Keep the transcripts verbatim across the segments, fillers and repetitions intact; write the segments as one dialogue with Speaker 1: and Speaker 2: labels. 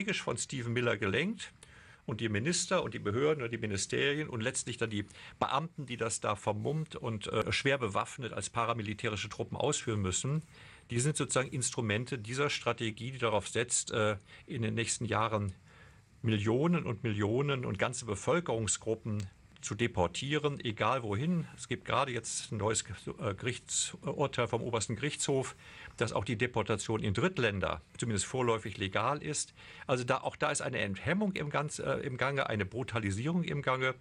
Speaker 1: von Stephen Miller gelenkt. Und die Minister und die Behörden oder die Ministerien und letztlich dann die Beamten, die das da vermummt und äh, schwer bewaffnet als paramilitärische Truppen ausführen müssen, die sind sozusagen Instrumente dieser Strategie, die darauf setzt, äh, in den nächsten Jahren Millionen und Millionen und ganze Bevölkerungsgruppen zu deportieren, egal wohin. Es gibt gerade jetzt ein neues Gerichtsurteil vom obersten Gerichtshof, dass auch die Deportation in Drittländer zumindest vorläufig legal ist. Also da, auch da ist eine Enthemmung im, Ganz, äh, im Gange, eine Brutalisierung im Gange.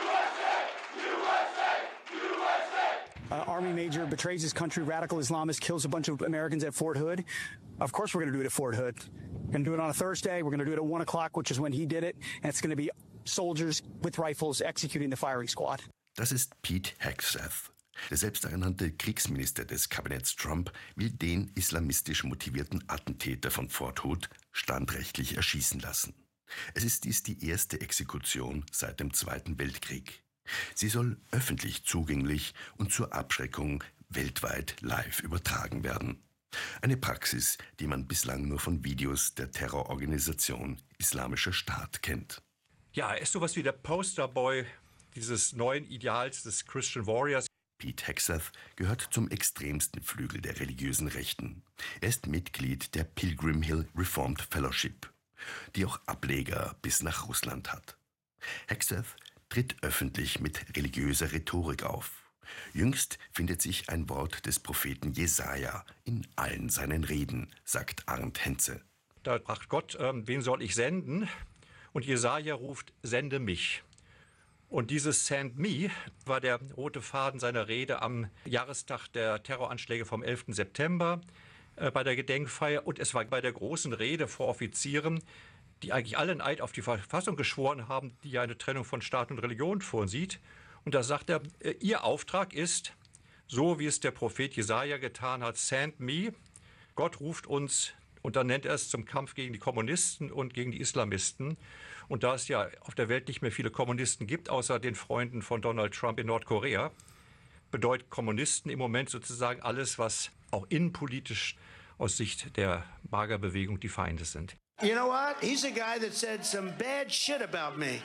Speaker 2: Uh, Army major betrays his country, radical Islamist kills a bunch of Americans at Fort Hood. Of course we're going to do it at Fort Hood. We're going to do it on a Thursday. We're going to do it at one o'clock, which is when he did it. And it's going to be soldiers with rifles executing the firing squad.
Speaker 3: Das ist Pete Hegseth. Der selbsternannte Kriegsminister des Kabinetts Trump will den islamistisch motivierten Attentäter von Fort Hood standrechtlich erschießen lassen. Es ist dies die erste Exekution seit dem Zweiten Weltkrieg. Sie soll öffentlich zugänglich und zur Abschreckung weltweit live übertragen werden. Eine Praxis, die man bislang nur von Videos der Terrororganisation Islamischer Staat kennt.
Speaker 1: Ja, er ist sowas wie der Posterboy dieses neuen Ideals des Christian Warriors.
Speaker 3: Pete Hegseth gehört zum extremsten Flügel der religiösen Rechten. Er ist Mitglied der Pilgrim Hill Reformed Fellowship, die auch Ableger bis nach Russland hat. Hegseth tritt öffentlich mit religiöser Rhetorik auf. Jüngst findet sich ein Wort des Propheten Jesaja in allen seinen Reden, sagt Arndt Henze.
Speaker 1: Da fragt Gott, äh, wen soll ich senden? Und Jesaja ruft, sende mich. Und dieses Send Me war der rote Faden seiner Rede am Jahrestag der Terroranschläge vom elften September äh, bei der Gedenkfeier. Und es war bei der großen Rede vor Offizieren, die eigentlich alle einen Eid auf die Verfassung geschworen haben, die ja eine Trennung von Staat und Religion vorsieht. Und da sagt er, äh, ihr Auftrag ist, so wie es der Prophet Jesaja getan hat, Send Me. Gott ruft uns. Und dann nennt er es zum Kampf gegen die Kommunisten und gegen die Islamisten. Und da es ja auf der Welt nicht mehr viele Kommunisten gibt, außer den Freunden von Donald Trump in Nordkorea, bedeutet Kommunisten im Moment sozusagen alles, was auch innenpolitisch aus Sicht der MAGA-Bewegung die Feinde sind.
Speaker 4: You know what? He's a guy that said some bad shit about me.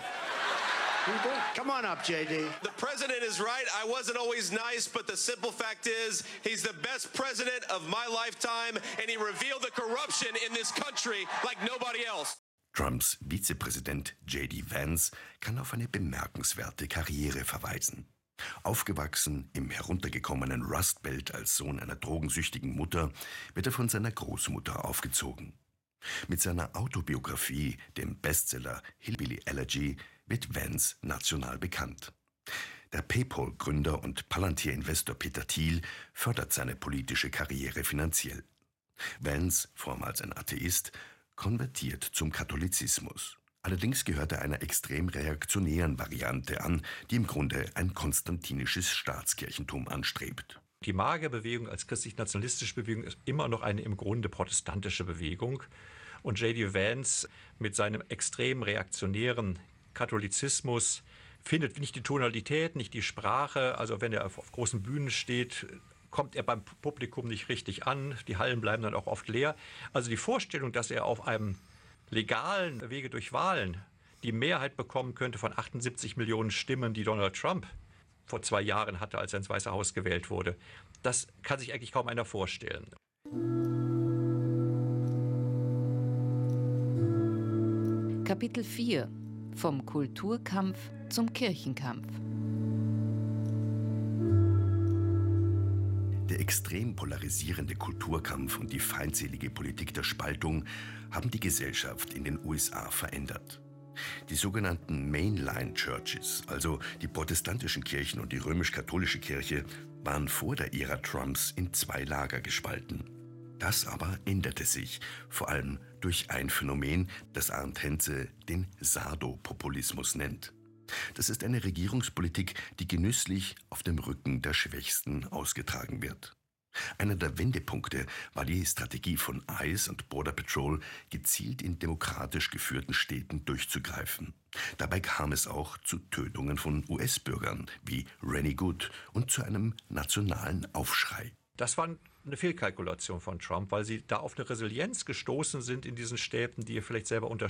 Speaker 4: Come on up, J D.
Speaker 5: The president is right. I wasn't always nice, but the simple fact is he's the best president of my lifetime, and he revealed the corruption in this country like nobody else.
Speaker 3: Trumps Vizepräsident J D Vance kann auf eine bemerkenswerte Karriere verweisen. Aufgewachsen im heruntergekommenen Rust Belt als Sohn einer drogensüchtigen Mutter, wird er von seiner Großmutter aufgezogen. Mit seiner Autobiografie, dem Bestseller Hillbilly Elegy, wird Vance national bekannt. Der PayPal-Gründer und Palantir-Investor Peter Thiel fördert seine politische Karriere finanziell. Vance, vormals ein Atheist, konvertiert zum Katholizismus. Allerdings gehört er einer extrem reaktionären Variante an, die im Grunde ein konstantinisches Staatskirchentum anstrebt.
Speaker 1: Die MAGA-Bewegung als christlich-nationalistische Bewegung ist immer noch eine im Grunde protestantische Bewegung. Und J D Vance mit seinem extrem reaktionären Katholizismus findet nicht die Tonalität, nicht die Sprache. Also wenn er auf, auf großen Bühnen steht, kommt er beim Publikum nicht richtig an. Die Hallen bleiben dann auch oft leer. Also die Vorstellung, dass er auf einem legalen Wege durch Wahlen die Mehrheit bekommen könnte von achtundsiebzig Millionen Stimmen, die Donald Trump vor zwei Jahren hatte, als er ins Weiße Haus gewählt wurde, das kann sich eigentlich kaum einer vorstellen.
Speaker 6: Kapitel vier: Vom Kulturkampf zum Kirchenkampf.
Speaker 3: Der extrem polarisierende Kulturkampf und die feindselige Politik der Spaltung haben die Gesellschaft in den U S A verändert. Die sogenannten Mainline Churches, also die protestantischen Kirchen und die römisch-katholische Kirche, waren vor der Ära Trumps in zwei Lager gespalten. Das aber änderte sich, vor allem durch ein Phänomen, das Arndt Henze den Sardo-Populismus nennt. Das ist eine Regierungspolitik, die genüsslich auf dem Rücken der Schwächsten ausgetragen wird. Einer der Wendepunkte war die Strategie von ICE und Border Patrol, gezielt in demokratisch geführten Städten durchzugreifen. Dabei kam es auch zu Tötungen von U S-Bürgern wie Rennie Good und zu einem nationalen Aufschrei.
Speaker 1: Das waren eine Fehlkalkulation von Trump, weil sie da auf eine Resilienz gestoßen sind in diesen Städten, die ihr vielleicht selber unterschätzt